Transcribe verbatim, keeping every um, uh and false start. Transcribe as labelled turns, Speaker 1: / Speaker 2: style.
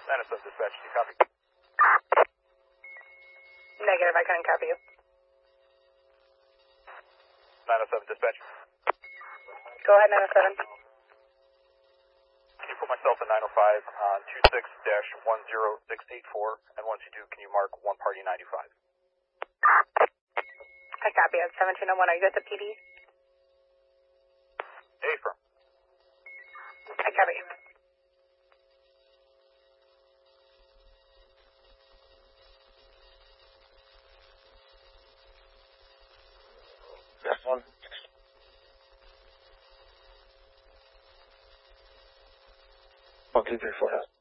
Speaker 1: nine oh seven dispatch, do you copy?
Speaker 2: Negative, I couldn't copy you.
Speaker 1: nine oh seven dispatch.
Speaker 2: Go ahead, nine oh seven.
Speaker 1: Can you put myself in nine oh five on two six dash one zero six eight four, and once you do, can you mark one party ninety-five?
Speaker 2: I copy at seventeen oh one. Are you at the P D?
Speaker 1: A firm.
Speaker 2: I copy.
Speaker 3: Yes, one. One, two, three, four.